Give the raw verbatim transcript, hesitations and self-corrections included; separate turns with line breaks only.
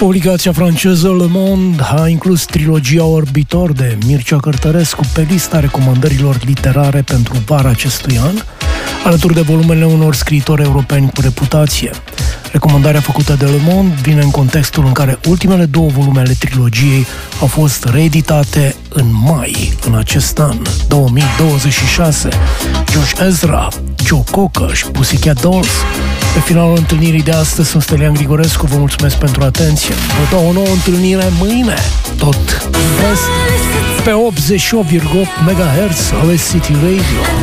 Publicația franceză Le Monde a inclus trilogia Orbitor de Mircea Cărtărescu pe lista recomandărilor literare pentru vara acestui an, alături de volumele unor scriitori europeni cu reputație. Recomandarea făcută de Le Monde vine în contextul în care ultimele două volume ale trilogiei au fost reeditate în mai în acest an, două mii douăzeci și șase. George Ezra, Joe Cocker și Pussycat Dolls. Pe finalul întâlnirii de astăzi sunt Stelian Grigorescu, vă mulțumesc pentru atenție. Vă dau o nouă întâlnire mâine, tot invest, pe optzeci și opt virgulă opt megahertz Ale City Radio.